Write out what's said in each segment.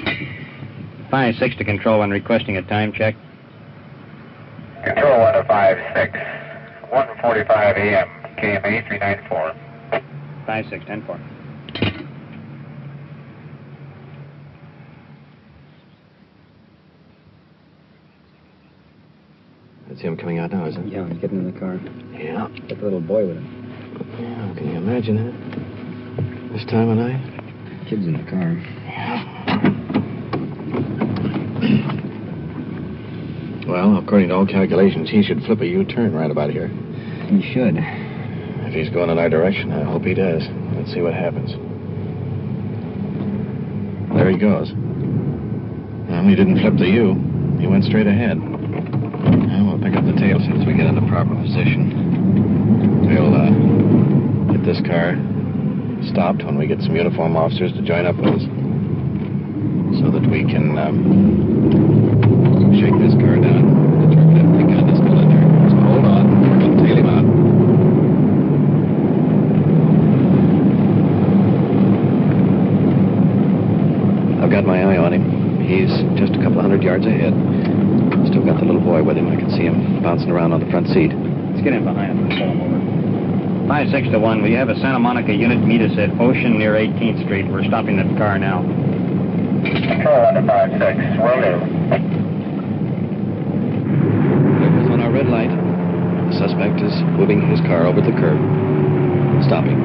5-6 to Control 1, requesting a time check. Control 1 to 5-6, 1:45 a.m., KMA 394. 5-6, 10-4. That's him coming out now, is it? Yeah, he's getting in the car. Yeah. Got the little boy with him. Yeah, can you imagine that? This time of night? Kid's in the car. Well, according to all calculations, he should flip a U-turn right about here. He should. If he's going in our direction, I hope he does. Let's see what happens. There he goes. Well, he didn't flip the U. He went straight ahead. Well, we'll pick up the tail as soon as we get into proper position. We'll get this car stopped when we get some uniform officers to join up with us, so that we can shake this car down, determine if the gun is still in there. So hold on, we're going to tail him out. I've got my eye on him. He's just a couple of 100 yards ahead. Still got the little boy with him. I can see him bouncing around on the front seat. Let's get in behind him and pull him over. 5-6 to 1. Will you have a Santa Monica unit meet us at Ocean near 18th Street? We're stopping that car now. Control 1 to 5-6, will do. There goes on our red light. The suspect is moving his car over the curb. Stopping.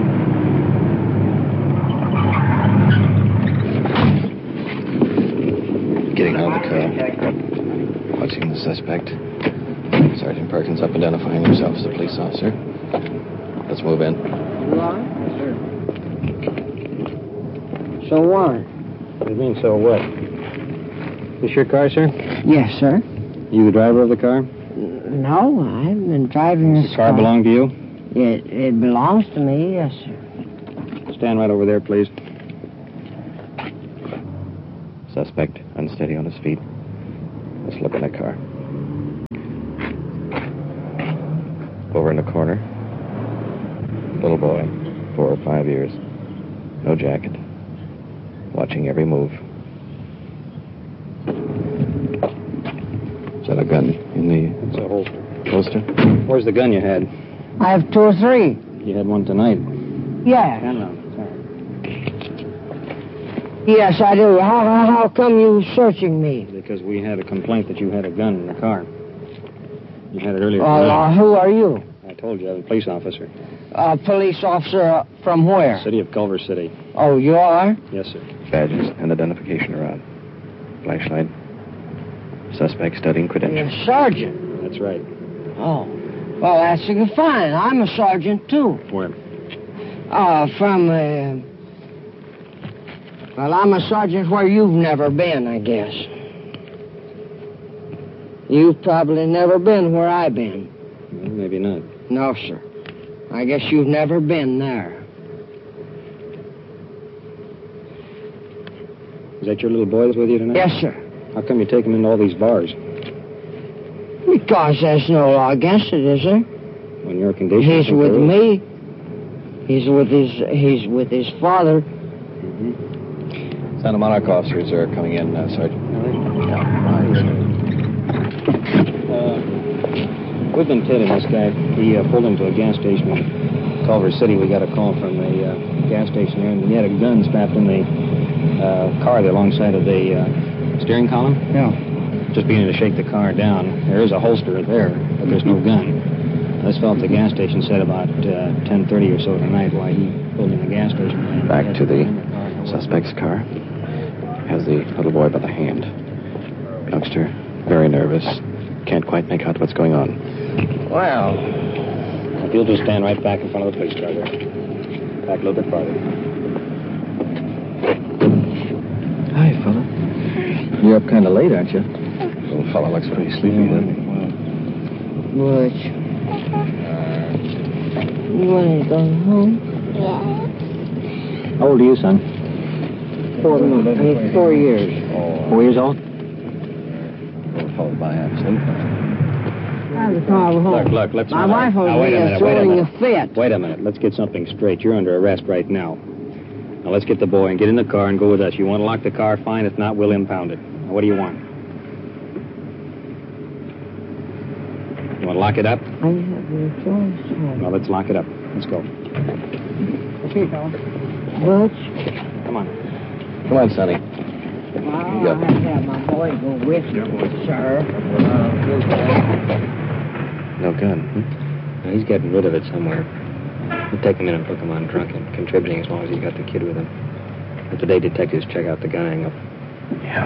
Getting out of the car. Watching the suspect. Sergeant Perkins up identifying himself as a police officer. Let's move in. You are? Yes, sir. So what? What do you mean, so what? This your car, sir? Yes, sir. You the driver of the car? No, I've been driving Does this the car belong to you? It belongs to me, yes, sir. Stand right over there, please. Suspect unsteady on his feet. Let's look in the car. Over in the corner. Little boy, 4 or 5 years. No jacket. Watching every move. Is that a gun in the It's a holster. holster? Where's the gun you had? I have 2 or 3. You had one tonight. Yeah. Stand on. Yes, I do. How come you searching me? Because we had a complaint that you had a gun in the car. You had it earlier tonight. Who are you? I told you, I'm a police officer. A police officer from where? City of Culver City. Oh, you are? Yes, sir. Badges and identification are out. Flashlight. Suspect studying credentials. You're a sergeant. That's right. Oh. Well, that's fine. I'm a sergeant, too. Where? Well, I'm a sergeant where you've never been, I guess. You've probably never been where I've been. Well, maybe not. No, sir. I guess you've never been there. Is that your little boy that's with you tonight? Yes, sir. How come you take him into all these bars? Because there's no law against it, is there? When your condition He's with me. He's with his father. Santa Monica officers are coming in, Sergeant. We've been tailing this guy. He pulled into a gas station in Culver City. We got a call from the gas station there, and he had a gun strapped in the car there alongside of the steering column. Yeah. Just beginning to shake the car down. There is a holster there, but there's no gun. This fellow at the gas station said about 10:30 or so tonight why he pulled in the gas station. Back to the suspect's car. Has the little boy by the hand. Youngster, very nervous. Can't quite make out what's going on. Well, if you'll just stand right back in front of the police car there. Back a little bit farther. Hi, fella. You're up kind of late, aren't you? Little fella looks pretty sleepy, doesn't he? Butch. You want to go home? How old are you, son? 4 years. 4 years old? Little fella by asleep. I'll call home. Look, let's... My wife will Now, wait a be minute, throwing a fit. Wait a minute. Let's get something straight. You're under arrest right now. Now, let's get the boy and get in the car and go with us. You want to lock the car, fine. If not, we'll impound it. Now, what do you want? You want to lock it up? I have your choice. Well, let's lock it up. Let's go. Okay, pal. Butch? Come on. Come on, Sonny. Well, I'll have to have my boy go with you, sir. No gun. Now, he's getting rid of it somewhere. We'll take him in and book him on drunk and contributing as long as he's got the kid with him. Let the day detectives check out the gun angle. Yeah.